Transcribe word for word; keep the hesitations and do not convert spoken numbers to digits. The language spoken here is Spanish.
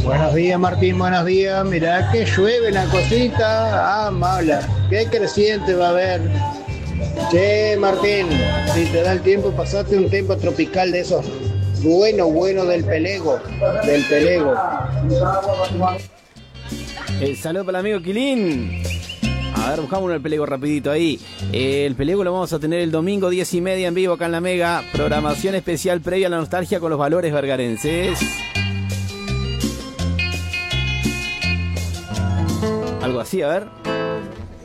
Buenos días, Martín, buenos días. Mirá que llueve la cosita. Ah, mala. Qué creciente va a haber. Che, Martín, si te da el tiempo, pasate un tiempo tropical de esos. Bueno, bueno del pelego. Del pelego. El saludo para el amigo Quilín. A ver, buscamos el pelego rapidito ahí. El pelego lo vamos a tener el domingo diez y media en vivo acá en La Mega. Programación especial previa a la nostalgia con los valores vergarenses. Algo así, a ver.